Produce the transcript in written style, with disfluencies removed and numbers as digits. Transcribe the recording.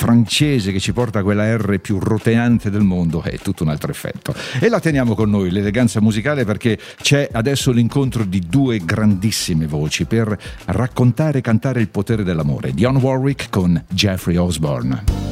francese che ci porta a quella R più roteante del mondo, è tutto un altro effetto. E la teniamo con noi, l'eleganza musicale, perché c'è adesso l'incontro di due grandissime voci per raccontare e cantare il potere dell'amore. Dionne Warwick con Jeffrey Osborne.